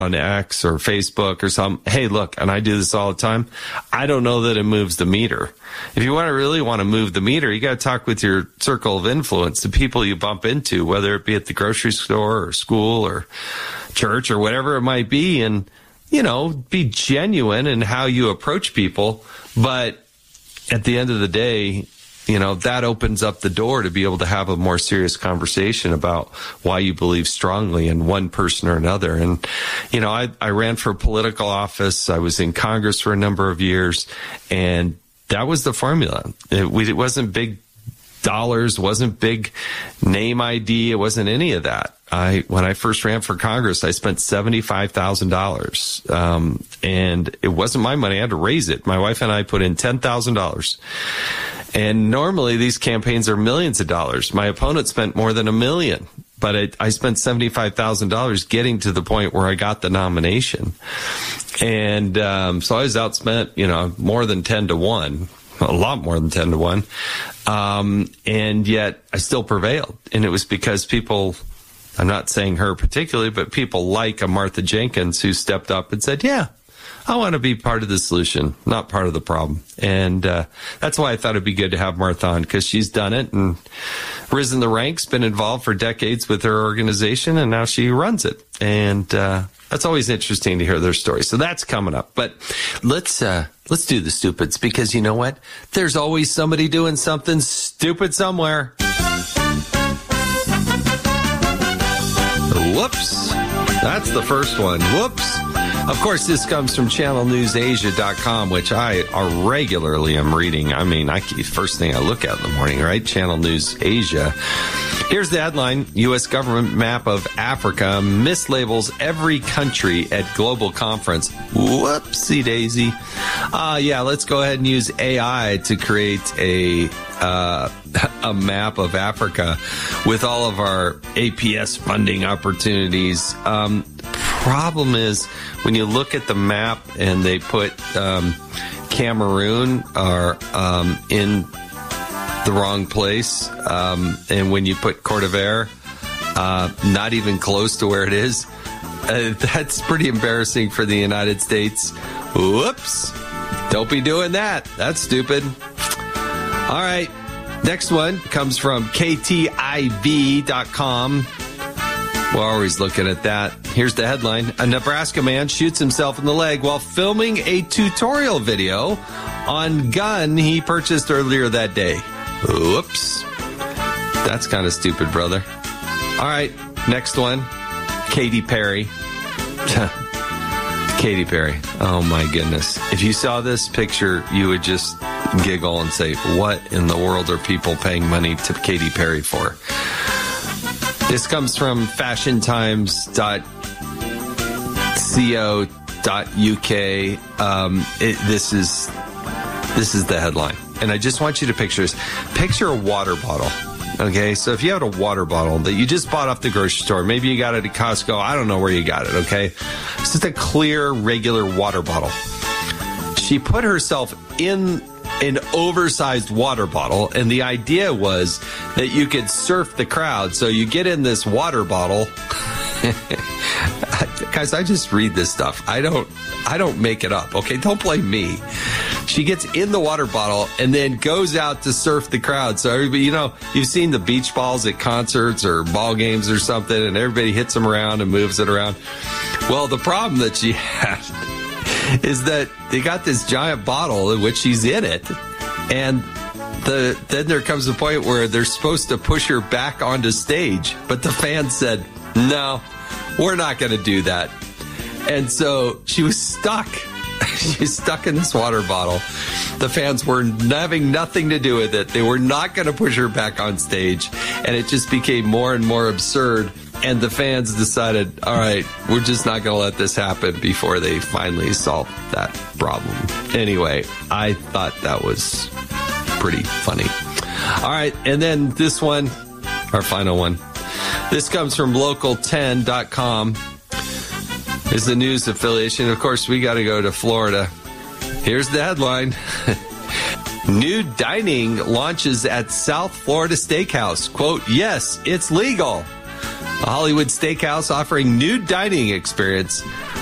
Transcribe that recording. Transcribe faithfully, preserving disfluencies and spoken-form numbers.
on X or Facebook or something. Hey, look, and I do this all the time. I don't know that it moves the meter. If you want to really want to move the meter, you got to talk with your circle of influence, the people you bump into, whether it be at the grocery store or school or church or whatever it might be, and, you know, be genuine in how you approach people. But at the end of the day, you know, that opens up the door to be able to have a more serious conversation about why you believe strongly in one person or another. And, you know, I, I ran for political office. I was in Congress for a number of years, and that was the formula. It, we, it wasn't big dollars, wasn't big name I D, it wasn't any of that. I, when I first ran for Congress, I spent seventy-five thousand dollars. Um, and it wasn't my money. I had to raise it. My wife and I put in ten thousand dollars. And normally these campaigns are millions of dollars. My opponent spent more than a million, but I, I spent seventy-five thousand dollars getting to the point where I got the nomination. And, um, so I was outspent, you know, more than ten to one. A lot more than ten to one. Um, and yet I still prevailed. And it was because people, I'm not saying her particularly, but people like a Martha Jenkins who stepped up and said, yeah, I want to be part of the solution, not part of the problem. And uh, that's why I thought it'd be good to have Martha on, because she's done it and risen the ranks, been involved for decades with her organization, and now she runs it. And uh, that's always interesting to hear their story. So that's coming up. But let's uh, let's do the stupids, because you know what? There's always somebody doing something stupid somewhere. Whoops. That's the first one. Whoops. Of course, this comes from channel news asia dot com, which I uh, regularly am reading. I mean, I first thing I look at in the morning, right? Channel News Asia. Here's the headline. U S government map of Africa mislabels every country at global conference. Whoopsie daisy. Uh, yeah, let's go ahead and use A I to create a uh, a map of Africa with all of our A P S funding opportunities. Um, problem is, when you look at the map and they put um, Cameroon or um, in the wrong place, um, and when you put Cote d'Ivoire, uh, not even close to where it is, uh, that's pretty embarrassing for the United States. Whoops. Don't be doing that. That's stupid. All right. Next one comes from K T I V dot com. We're always looking at that. Here's the headline. A Nebraska man shoots himself in the leg while filming a tutorial video on gun he purchased earlier that day. Whoops. That's kind of stupid, brother. All right, next one. Katy Perry. Katy Perry. Oh, my goodness. If you saw this picture, you would just giggle and say, what in the world are people paying money to Katy Perry for? This comes from fashion times dot co dot U K. Um, it, this is this is the headline, and I just want you to picture this. Picture a water bottle. Okay, so if you had a water bottle that you just bought off the grocery store, maybe you got it at Costco. I don't know where you got it. Okay, it's just a clear, regular water bottle. She put herself in an oversized water bottle, and the idea was that you could surf the crowd. So you get in this water bottle. Guys, I just read this stuff. I don't I don't make it up, okay? Don't blame me. She gets in the water bottle and then goes out to surf the crowd. So everybody, you know, you've seen the beach balls at concerts or ball games or something, and everybody hits them around and moves it around. Well, the problem that she had is that they got this giant bottle in which she's in it, and the then there comes a point where they're supposed to push her back onto stage, but the fans said, no, we're not going to do that. And so she was stuck. She's stuck in this water bottle. The fans were having nothing to do with it. They were not going to push her back on stage, and it just became more and more absurd. And the fans decided, all right, we're just not going to let this happen before they finally solved that problem. Anyway, I thought that was pretty funny. All right, and then this one, our final one. This comes from local ten dot com. Is the news affiliation. Of course, we got to go to Florida. Here's the headline. New dining launches at South Florida Steakhouse. Quote, yes, it's legal. A Hollywood steakhouse offering new dining experience